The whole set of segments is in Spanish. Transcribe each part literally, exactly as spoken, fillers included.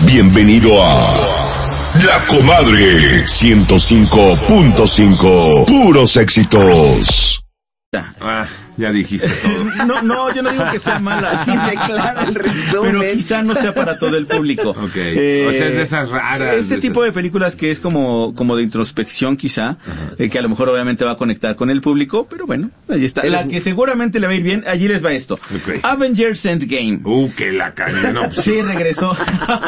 Bienvenido a La Comadre ciento cinco punto cinco. Puros éxitos. Ah, ya dijiste todo. No, no, yo no digo que sea mala, así declara el resumen. Pero quizá no sea para todo el público. Ok, eh, o sea, es de esas raras. Ese de tipo esas... de películas que es como, como de introspección quizá, eh, que a lo mejor obviamente va a conectar con el público, pero bueno, ahí está. La es... que seguramente le va a ir bien, allí les va esto. Okay. Avengers Endgame. Uh, que la caña, no. Pues... Sí, regresó.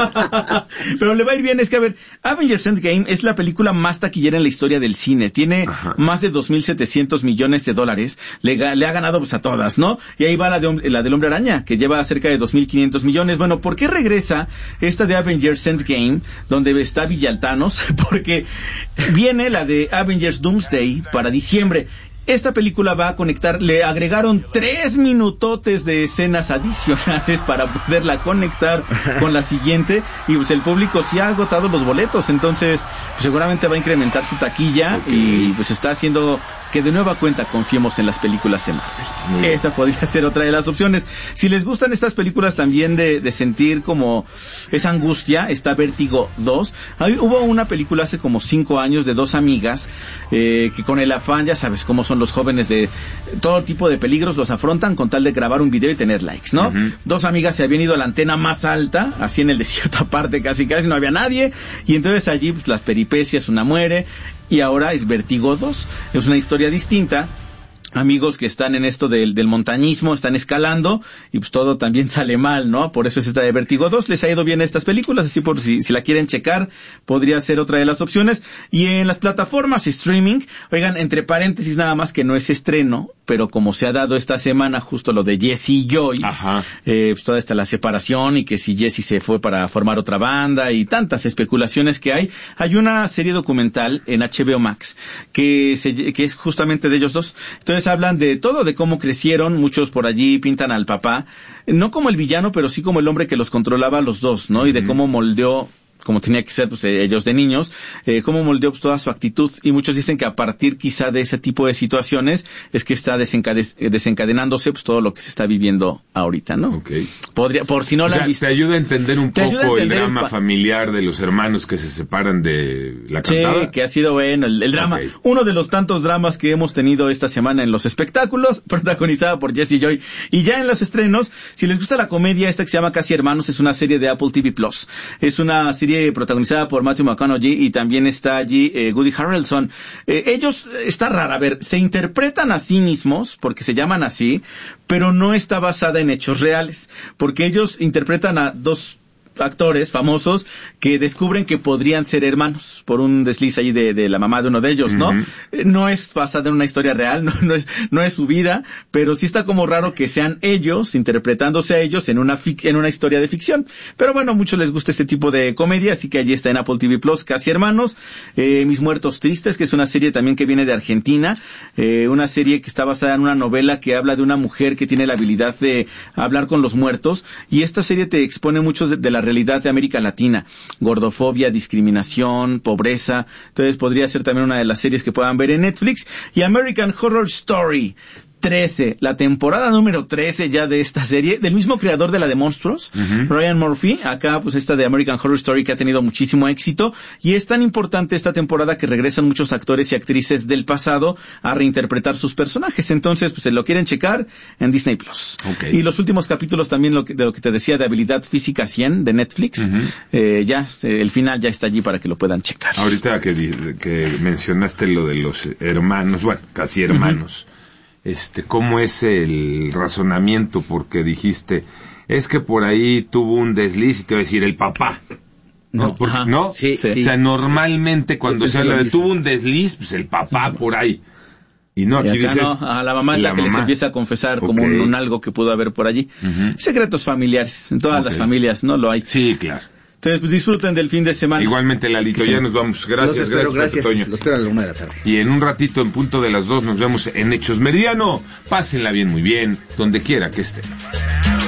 Pero le va a ir bien, es que a ver, Avengers Endgame es la película más taquillera en la historia del cine. Tiene Ajá. más de dos mil setecientos millones de dólares. Le, le ha ganado pues a todas, ¿no? Y ahí va la, de, la del Hombre Araña, que lleva cerca de dos mil quinientos millones. Bueno, ¿por qué regresa esta de Avengers Endgame, donde está Villaltanos? Porque viene la de Avengers Doomsday para diciembre. Esta película va a conectar, le agregaron tres minutotes de escenas adicionales para poderla conectar con la siguiente, y pues el público sí ha agotado los boletos, entonces pues seguramente va a incrementar su taquilla, okay. Y pues está haciendo que de nueva cuenta confiemos en las películas de Marvel. Bien. Esa podría ser otra de las opciones. Si les gustan estas películas también de, de sentir como esa angustia, está Vértigo dos. Hay, hubo una película hace como cinco años de dos amigas eh, que con el afán, ya sabes cómo son los jóvenes, de todo tipo de peligros los afrontan con tal de grabar un video y tener likes, ¿no? Uh-huh. Dos amigas se habían ido a la antena más alta, así en el desierto aparte, casi casi no había nadie, y entonces allí pues, las peripecias, una muere, y ahora es Vértigo dos, es una historia distinta. Amigos que están en esto del, del montañismo, están escalando, y pues todo también sale mal, ¿no? Por eso es esta de Vértigo dos. Les ha ido bien a estas películas, así por si, si la quieren checar, podría ser otra de las opciones. Y en las plataformas streaming, oigan, entre paréntesis nada más, que no es estreno, pero como se ha dado esta semana justo lo de Jesse y Joy, Ajá. Eh, pues toda esta la separación, y que si Jesse se fue para formar otra banda, y tantas especulaciones que hay, hay una serie documental en H B O Max, que se, que es justamente de ellos dos. Entonces hablan de todo, de cómo crecieron, muchos por allí pintan al papá, no como el villano, pero sí como el hombre que los controlaba a los dos, ¿no? Uh-huh. Y de cómo moldeó, como tenía que ser, pues ellos de niños, eh, cómo moldeó pues, toda su actitud, y muchos dicen que a partir quizá de ese tipo de situaciones es que está desencade- desencadenándose pues todo lo que se está viviendo ahorita, ¿no? Okay. Podría, por si no o la sea, han visto. te ayuda a entender un te poco entender el drama pa- familiar de los hermanos que se separan de la cantada. Sí, que ha sido bueno el, el drama. Okay. Uno de los tantos dramas que hemos tenido esta semana en los espectáculos, protagonizada por Jesse Joy. Y ya en los estrenos, si les gusta la comedia, esta que se llama Casi Hermanos, es una serie de Apple T V Plus. Es una serie protagonizada por Matthew McConaughey, y también está allí eh, Woody Harrelson. Eh, ellos, está rara, a ver, se interpretan a sí mismos, porque se llaman así, pero no está basada en hechos reales, porque ellos interpretan a dos actores famosos que descubren que podrían ser hermanos por un desliz ahí de, de la mamá de uno de ellos, ¿no? Uh-huh. No es basada en una historia real, no, no es, no es su vida, pero sí está como raro que sean ellos interpretándose a ellos en una fic, en una historia de ficción. Pero bueno, a muchos les gusta este tipo de comedia, así que allí está en Apple T V Plus, Casi Hermanos. Eh, Mis Muertos Tristes, que es una serie también que viene de Argentina, eh, una serie que está basada en una novela que habla de una mujer que tiene la habilidad de hablar con los muertos, y esta serie te expone muchos de, de la realidad de América Latina, gordofobia, discriminación, pobreza. Entonces podría ser también una de las series que puedan ver en Netflix. Y American Horror Story trece, la temporada número trece ya de esta serie, del mismo creador de la de Monstruos, uh-huh. Ryan Murphy. Acá pues esta de American Horror Story, que ha tenido muchísimo éxito, y es tan importante esta temporada que regresan muchos actores y actrices del pasado a reinterpretar sus personajes. Entonces pues se lo quieren checar en Disney Plus. Okay. Y los últimos capítulos también lo que, de lo que te decía de Habilidad Física cien de Netflix, uh-huh. eh, ya eh, el final ya está allí para que lo puedan checar. Ahorita que, que mencionaste lo de los hermanos, bueno, casi hermanos, uh-huh. Este, ¿cómo es el razonamiento? Porque dijiste, es que por ahí tuvo un desliz, y te voy a decir el papá. ¿No? No, Porque, ¿no? Sí, sí. O sea, normalmente cuando se habla de tuvo un desliz, pues el papá por ahí. Y no, aquí y acá dices... No, a la mamá es la, la que mamá les empieza a confesar como okay. un, un algo que pudo haber por allí. Uh-huh. Secretos familiares, en todas okay. las familias, ¿no? Lo hay. Sí, claro. Entonces, pues disfruten del fin de semana. Igualmente, Lalito, ya nos vamos. Gracias, los espero, gracias, gracias. Lo espero a la una de la tarde. Y en un ratito, en punto de las dos, nos vemos en Hechos Meridiano. Pásenla bien, muy bien, donde quiera que estén.